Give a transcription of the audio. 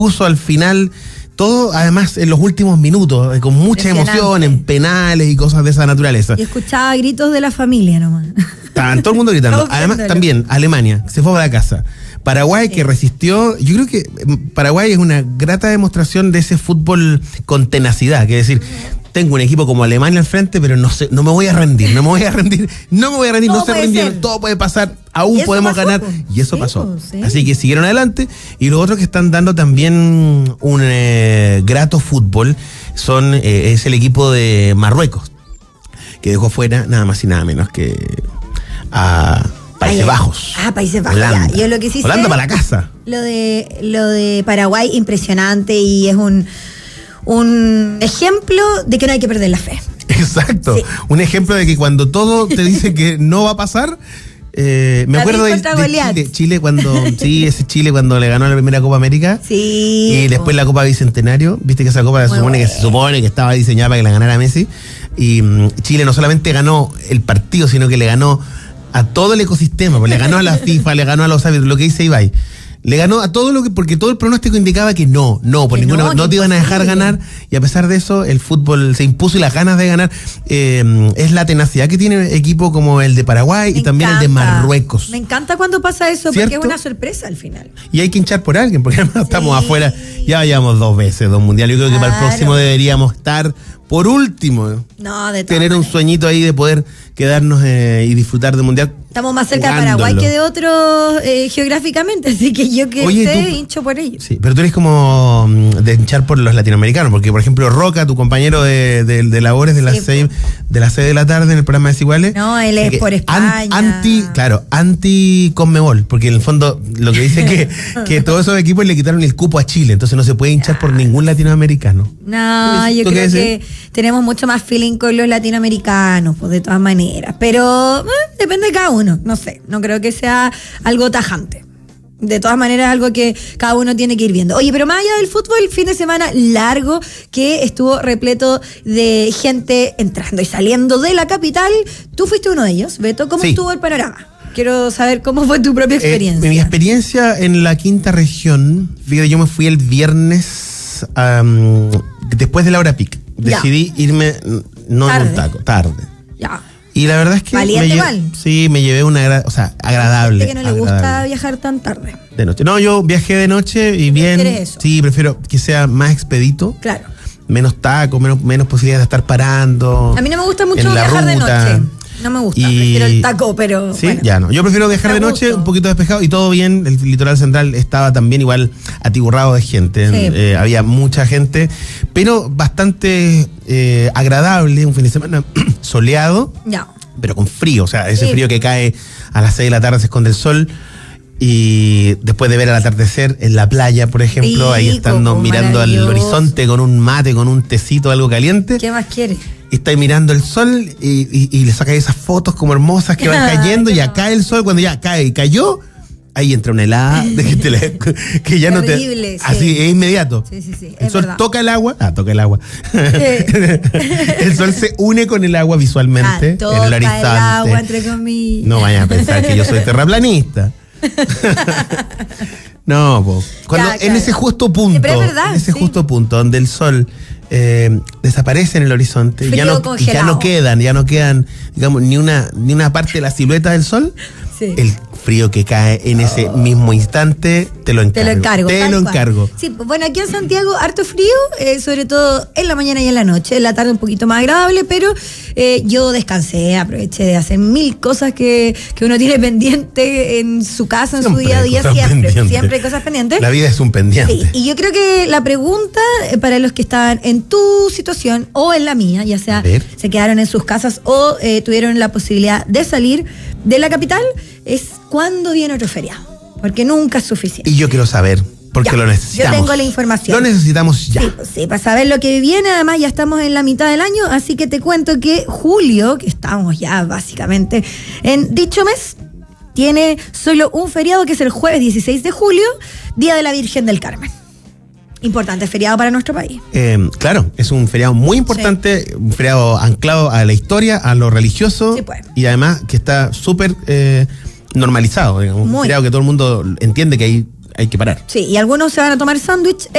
puso al final, todo además en los últimos minutos, con mucha emoción, en penales y cosas de esa naturaleza. Y escuchaba gritos de la familia nomás. Estaban todo el mundo gritando. Además, también Alemania, se fue para la casa. Paraguay, que resistió. Yo creo que Paraguay es una grata demostración de ese fútbol con tenacidad, que es decir, tengo un equipo como Alemania al frente, pero no me voy a rendir, no se rindieron, todo puede pasar, aún podemos ganar. Y eso pasó. Sí. Así que siguieron adelante. Y los otros que están dando también un grato fútbol es el equipo de Marruecos, que dejó fuera nada más y nada menos que a Países Bajos. Países Bajos. Holanda. Yo lo que sí Holanda para la casa. Lo de Paraguay, impresionante, y es un ejemplo de que no hay que perder la fe. Exacto. Sí. Un ejemplo de que cuando todo te dice que no va a pasar. Me acuerdo de Chile cuando ese Chile cuando le ganó la primera Copa América. Sí. Y después la Copa Bicentenario. Viste que esa Copa se supone que estaba diseñada para que la ganara Messi. Y Chile no solamente ganó el partido, sino que le ganó a todo el ecosistema. Pues le ganó a la FIFA, le ganó a los árbitros, lo que dice Ibai. Le ganó a todo porque todo el pronóstico indicaba que no te iban a dejar ganar, y a pesar de eso el fútbol se impuso y las ganas de ganar. Es la tenacidad que tiene un equipo como el de Paraguay y también el de Marruecos. Me encanta cuando pasa eso, ¿cierto? Porque es una sorpresa al final. Y hay que hinchar por alguien, porque además estamos afuera, ya llevamos 2 veces 2 mundiales. Yo creo que para el próximo deberíamos estar por último, tener un sueñito ahí de poder quedarnos y disfrutar del mundial. Estamos más cerca de Paraguay que de otros geográficamente, así que yo hincho por ellos. Sí, pero tú eres como de hinchar por los latinoamericanos, porque por ejemplo Roca, tu compañero de labores de las 6 de la tarde en el programa Desiguales. No, él es por España. Anti Conmebol, porque en el fondo lo que dice que todos esos equipos le quitaron el cupo a Chile, entonces no se puede hinchar por ningún latinoamericano. No, yo creo que tenemos mucho más feeling con los latinoamericanos, pues de todas maneras, pero depende de cada uno. No sé, no creo que sea algo tajante. De todas maneras, algo que cada uno tiene que ir viendo. Oye, pero más allá del fútbol, fin de semana largo que estuvo repleto de gente entrando y saliendo de la capital. Tú fuiste uno de ellos, Beto. ¿Cómo estuvo el panorama? Quiero saber cómo fue tu propia experiencia. Mi experiencia en la quinta región, fíjate, yo me fui el viernes después de la hora pic. Decidí irme en un taco, tarde. Ya. Y la verdad es que me llevé una agradable. Hay gente que no le gusta viajar tan tarde. De noche. No, yo viajé de noche y bien. Sí, prefiero que sea más expedito. Claro. Menos taco, menos posibilidades de estar parando. A mí no me gusta mucho viajar de noche. No me gusta, prefiero el taco, pero sí, bueno. Ya no. Yo prefiero viajar de noche, un poquito despejado y todo bien. El litoral central estaba también igual atiburrado de gente. Sí. Había mucha gente, pero bastante agradable. Un fin de semana soleado, pero con frío. O sea, ese frío que cae a las 6 de la tarde, se esconde el sol. Y después de ver el atardecer en la playa, por ejemplo, ahí estando mirando al horizonte con un mate, con un tecito, algo caliente. ¿Qué más quieres? Y estáis mirando el sol y le sacáis esas fotos como hermosas que van cayendo, y acá el sol, cuando ya cae y cayó, ahí entra una helada que ya no te... Así, es inmediato. Sí. El sol toca el agua. Toca el agua. El sol se une con el agua visualmente en el horizonte. El agua, entre comillas. No vayan a pensar que yo soy terraplanista. No, en ese justo punto, justo punto donde el sol desaparece en el horizonte y ya no quedan, digamos, ni una parte de la silueta del sol. Sí. El frío que cae en ese mismo instante, te lo encargo. Sí, bueno, aquí en Santiago harto frío, sobre todo en la mañana y en la noche. En la tarde un poquito más agradable, pero yo descansé, aproveché de hacer 1000 cosas que uno tiene pendiente en su casa, en su día a día, siempre hay cosas pendientes. La vida es un pendiente. Sí, y yo creo que la pregunta para los que estaban en tu situación o en la mía, ya sea se quedaron en sus casas o tuvieron la posibilidad de salir de la capital, es ¿cuándo viene otro feriado? Porque nunca es suficiente. Y yo quiero saber, porque lo necesitamos. Yo tengo la información. Lo necesitamos ya. Sí, para saber lo que viene. Además, ya estamos en la mitad del año, así que te cuento que julio, que estamos ya básicamente en dicho mes, tiene solo un feriado, que es el jueves 16 de julio, Día de la Virgen del Carmen. Importante feriado para nuestro país. Claro, es un feriado muy importante, un feriado anclado a la historia, a lo religioso, y además que está súper normalizado, digamos. Un feriado que todo el mundo entiende que hay hay que parar. Sí, y algunos se van a tomar sándwich